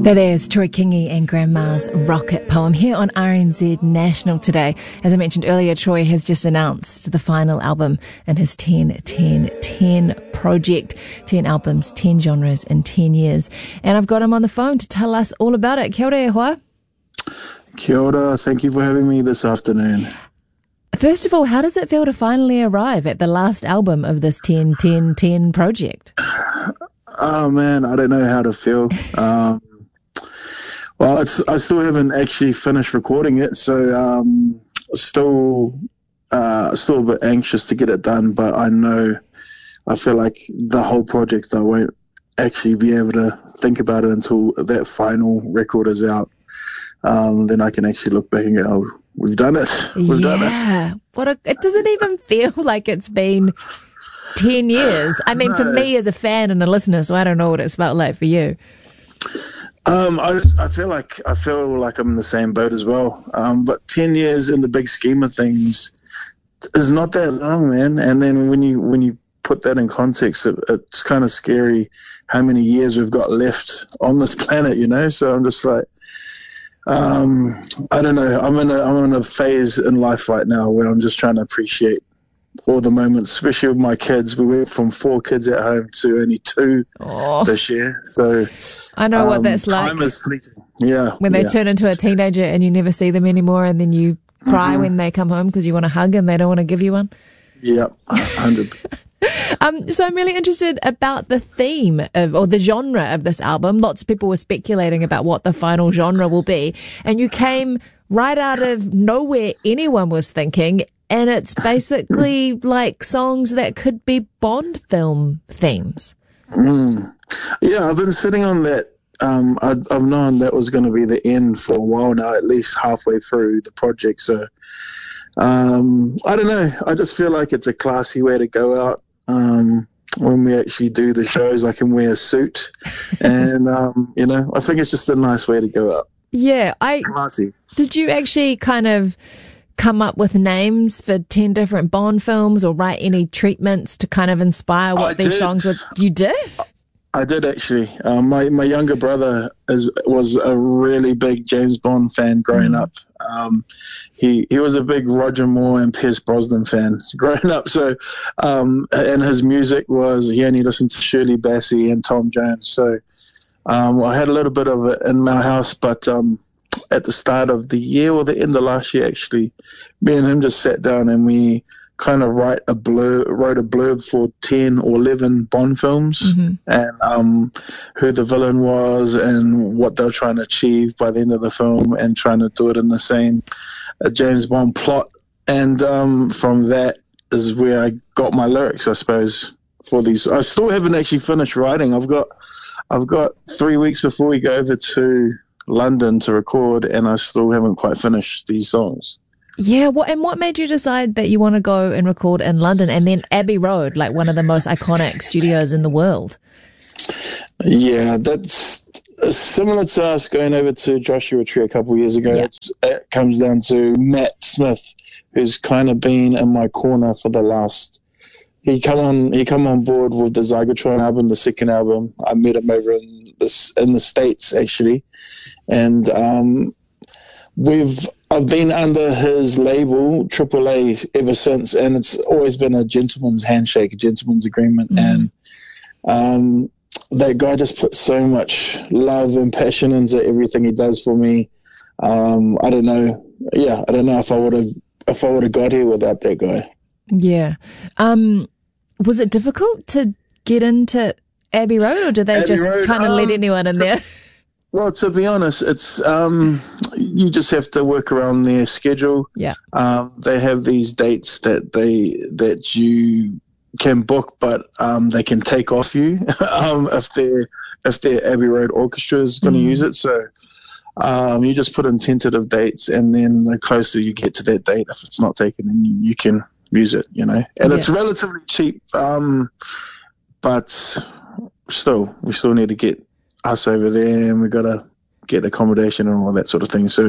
There's Troy Kingi and Grandma's Rocket Poem here on RNZ National today. As I mentioned earlier, Troy has just announced the final album in his 10-10-10 project. 10 albums, 10 genres in 10 years. And I've got him on the phone to tell us all about it. Kia ora e hoa. Kia ora. Thank you for having me this afternoon. First of all, how does it feel to finally arrive at the last album of this 10-10-10 project? Oh, man, I don't know how to feel. Well, I still haven't actually finished recording it, so still a bit anxious to get it done. But I feel like the whole project, I won't actually be able to think about it until that final record is out. Then I can actually look back and go, oh, we've done it. We've done it. Yeah. It doesn't even feel like it's been 10 years. I mean, no. For me as a fan and a listener, so I don't know what it's felt like for you. I feel like I'm in the same boat as well. But 10 years in the big scheme of things is not that long, man. And then when you put that in context, it's kind of scary how many years we've got left on this planet, you know? So I'm just like, I don't know. I'm in a phase in life right now where I'm just trying to appreciate all the moments, especially with my kids. We went from 4 kids at home to only 2 this year. So I know what that's like. Time is fleeting. Yeah. When they turn into a teenager and you never see them anymore, and then you cry when they come home because you want a hug and they don't want to give you one. Yeah, 100. So I'm really interested about the theme or the genre of this album. Lots of people were speculating about what the final genre will be, and you came right out of nowhere anyone was thinking, and it's basically like songs that could be Bond film themes. Yeah, I've been sitting on that. I've known that was going to be the end for a while now, at least halfway through the project. So I don't know. I just feel like it's a classy way to go out. When we actually do the shows, I can wear a suit, and I think it's just a nice way to go out. Yeah, classy. Did you actually kind of come up with names for 10 different Bond films, or write any treatments to kind of inspire what these songs would? You did? I did, actually. My younger brother was a really big James Bond fan growing up. He was a big Roger Moore and Pierce Brosnan fan growing up. So, and his music he only listened to Shirley Bassey and Tom Jones. So, I had a little bit of it in my house, but at the start of the year, or the end of last year, actually, me and him just sat down and we kind of wrote a blurb for 10 or 11 Bond films, and who the villain was and what they were trying to achieve by the end of the film, and trying to do it in the same James Bond plot. And from that is where I got my lyrics, I suppose, for these. I still haven't actually finished writing. I've got 3 weeks before we go over to London to record, and I still haven't quite finished these songs. Yeah, what made you decide that you want to go and record in London, and then Abbey Road, like one of the most iconic studios in the world? Yeah, that's similar to us going over to Joshua Tree a couple of years ago. Yeah. It comes down to Matt Smith, who's kind of been in my corner for the last. He come on board with the Zygertron album, the second album. I met him over in the States, actually, and I've been under his label, AAA, ever since, and it's always been a gentleman's handshake, a gentleman's agreement. And that guy just puts so much love and passion into everything he does for me. I don't know. Yeah, I don't know if I would have got here without that guy. Yeah. Was it difficult to get into Abbey Road, or did they just kind of let anyone in there? Well, to be honest, it's you just have to work around their schedule. Yeah. They have these dates that you can book, but they can take off you if their Abbey Road Orchestra is going to use it. So you just put in tentative dates, and then the closer you get to that date, if it's not taken, then you can use it. And it's relatively cheap, but we still need to get us over there, and we got to get accommodation and all that sort of thing. So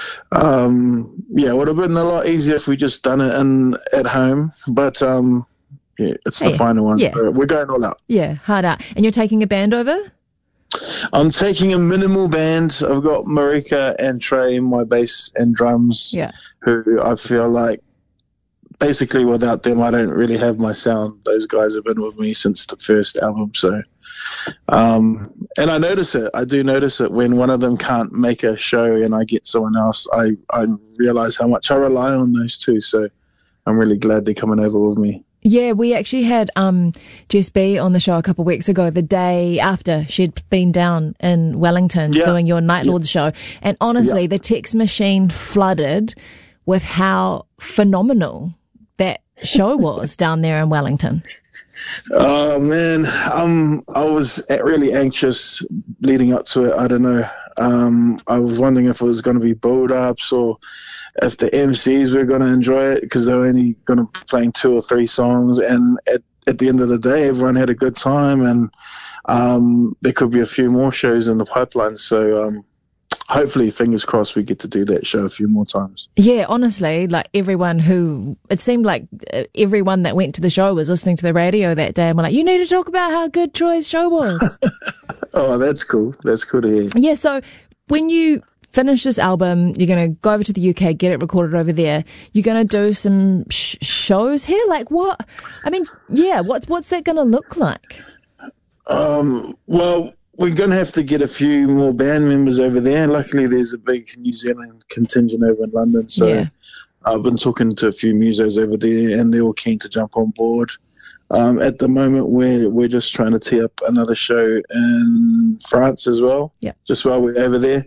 it would have been a lot easier if we just done it at home, but it's the final one. Yeah. We're going all out. Yeah, hard out. And you're taking a band over? I'm taking a minimal band. I've got Marika and Trey, my bass and drums, who I feel like basically without them, I don't really have my sound. Those guys have been with me since the first album. So, and I notice it. I do notice it when one of them can't make a show and I get someone else. I realize how much I rely on those two. So I'm really glad they're coming over with me. Yeah, we actually had Jess B on the show a couple of weeks ago, the day after she'd been down in Wellington doing your Night Lord show. And honestly, the text machine flooded with how phenomenal that show was down there in Wellington. Oh, man. I was really anxious leading up to it. I don't know. I was wondering if it was going to be build-ups or if the MCs were going to enjoy it, because they were only going to be playing 2 or 3 songs. And at the end of the day, everyone had a good time, and there could be a few more shows in the pipeline. So hopefully, fingers crossed, we get to do that show a few more times. Yeah, honestly, like it seemed like everyone that went to the show was listening to the radio that day and were like, you need to talk about how good Troy's show was. Oh, that's cool. That's cool to hear. Yeah, so when you finish this album, you're going to go over to the UK, get it recorded over there. You're going to do some shows here? Like what? I mean, yeah, what's that going to look like? Well, we're going to have to get a few more band members over there. Luckily, there's a big New Zealand contingent over in London. So I've been talking to a few musos over there, and they're all keen to jump on board. At the moment, we're just trying to tee up another show in France as well, just while we're over there.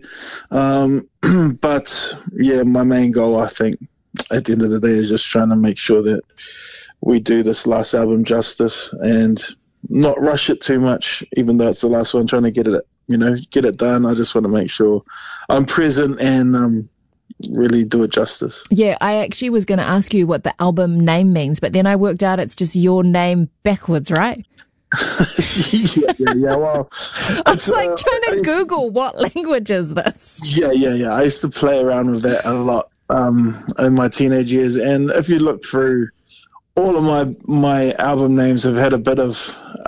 But, yeah, my main goal, I think, at the end of the day is just trying to make sure that we do this last album justice and not rush it too much, even though it's the last one, trying to get it done. I just want to make sure I'm present and really do it justice. Yeah, I actually was going to ask you what the album name means, but then I worked out it's just your name backwards, right? yeah. Well, I was like trying to Google what language is this. Yeah. I used to play around with that a lot in my teenage years, and if you look through, all of my album names have had a bit of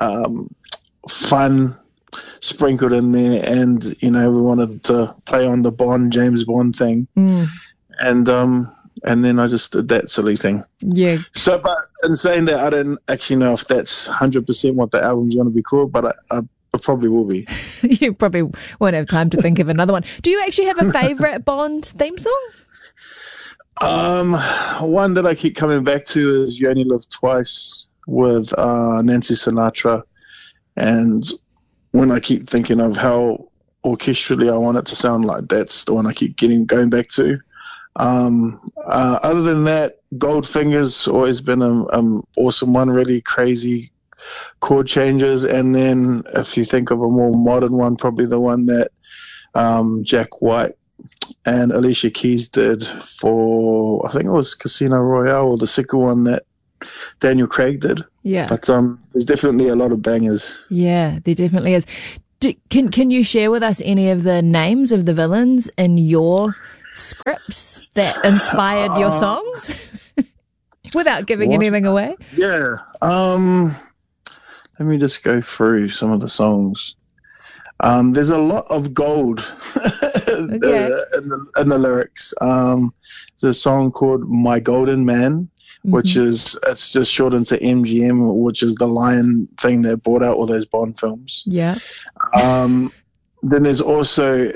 fun sprinkled in there, and we wanted to play on the James Bond thing, and then I just did that silly thing. Yeah. So, but in saying that, I don't actually know if that's 100% what the album's going to be called, but it probably will be. You probably won't have time to think of another one. Do you actually have a favourite Bond theme song? One that I keep coming back to is "You Only Live Twice" with Nancy Sinatra, and when I keep thinking of how orchestrally I want it to sound like, that's the one I keep going back to. Other than that, Goldfinger's always been an awesome one, really crazy chord changes. And then if you think of a more modern one, probably the one that Jack White and Alicia Keys did for, I think it was Casino Royale, or the second one that Daniel Craig did. Yeah. But there's definitely a lot of bangers. Yeah, there definitely is. Can you share with us any of the names of the villains in your scripts that inspired your songs? Without giving anything away. Yeah. Let me just go through some of the songs. There's a lot of gold in the lyrics. There's a song called "My Golden Man," which is, it's just shortened to MGM, which is the lion thing that brought out all those Bond films. Yeah. Then there's also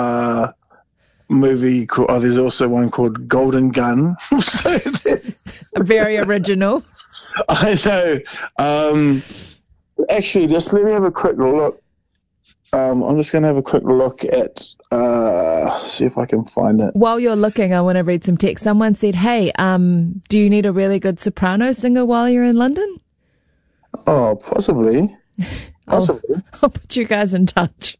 there's also one called Golden Gun. So very original. I know. Actually, just let me have a quick look. I'm just going to have a quick look at, see if I can find it. While you're looking, I want to read some text. Someone said, hey, do you need a really good soprano singer while you're in London? Oh, possibly. I'll put you guys in touch.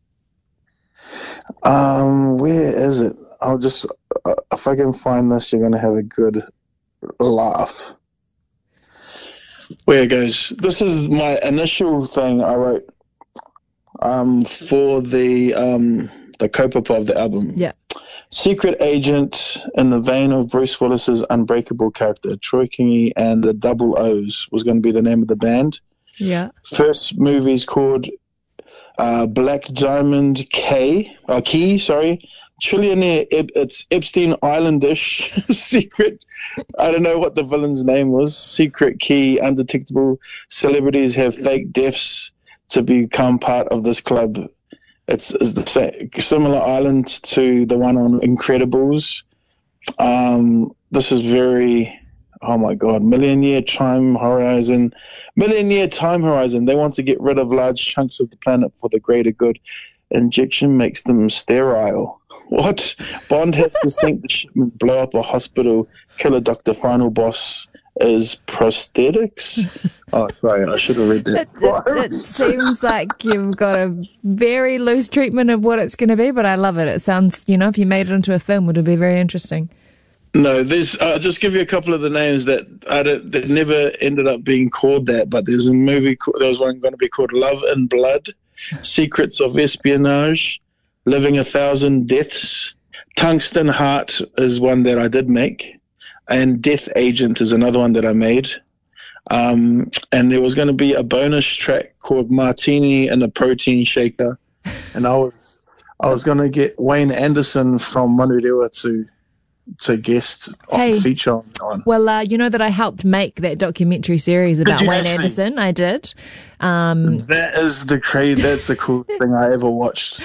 Where is it? I'll just, if I can find this, you're going to have a good laugh. Where it goes. This is my initial thing I wrote for the Kopapa of the album. Yeah. Secret agent in the vein of Bruce Willis's unbreakable character, Troy Kingi and the Double O's was going to be the name of the band. Yeah. First movie's called Black Diamond Key, Trillionaire, it's Epstein Islandish secret. I don't know what the villain's name was. Secret key, undetectable celebrities have fake deaths to become part of this club. It's the same, similar island to the one on Incredibles. This is very, oh my God, Million Year Time Horizon. They want to get rid of large chunks of the planet for the greater good. Injection makes them sterile. What? Bond has to sink the shipment, blow up a hospital, kill a doctor. Final boss is prosthetics. Oh, sorry, I should have read that. It seems like you've got a very loose treatment of what it's going to be, but I love it. It sounds, if you made it into a film, it would be very interesting. No, I'll just give you a couple of the names that never ended up being called that, but there's a movie, there was one going to be called Love and Blood, Secrets of Espionage, Living 1,000 Deaths. Tungsten Heart is one that I did make, and Death Agent is another one that I made. And there was going to be a bonus track called Martini and a Protein Shaker, and I was going to get Wayne Anderson from Manurewa to guest feature on. Well, you know that I helped make that documentary series about Wayne Anderson. I did. That's the coolest thing I ever watched.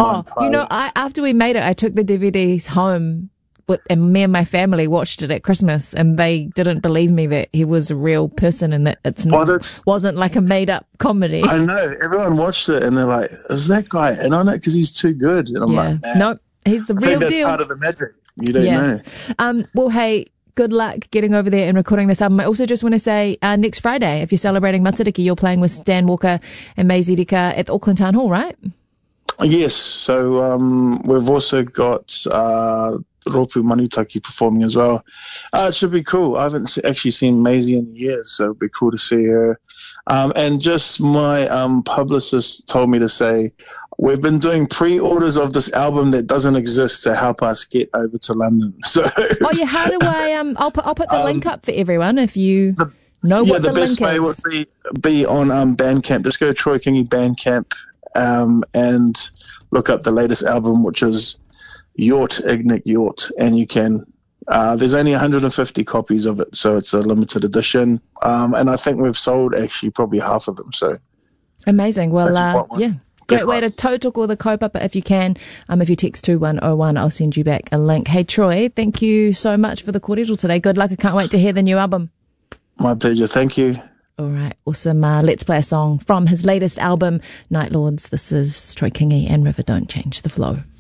After we made it, I took the DVDs home and me and my family watched it at Christmas, and they didn't believe me that he was a real person and that wasn't like a made up comedy. I know. Everyone watched it and they're like, is that guy in on it? Because he's too good. And I'm like, nope, he's the real deal. That's part of the magic. You don't know. Well, hey, good luck getting over there and recording this album. I also just want to say, next Friday, if you're celebrating Matariki, you're playing with Stan Walker and Maisie Rika at the Auckland Town Hall, right? Yes. So we've also got Ropu Manutaki performing as well. It should be cool. I haven't actually seen Maisie in years, so it'd be cool to see her. And just my publicist told me to say, we've been doing pre-orders of this album that doesn't exist to help us get over to London. So, how do I? I'll put the link up for everyone if you know what the link is. The best way would be on Bandcamp. Just go to Troy Kingi Bandcamp and look up the latest album, which is Yort, Ignic Yort, and you can. There's only 150 copies of it, so it's a limited edition. And I think we've sold actually probably half of them. So amazing. Well, great way to tautoko the kaupapa if you can. If you text 2101, I'll send you back a link. Hey, Troy, thank you so much for the kōrero today. Good luck. I can't wait to hear the new album. My pleasure. Thank you. All right. Awesome. Let's play a song from his latest album, Night Lords. This is Troy Kingi and River Don't Change the Flow.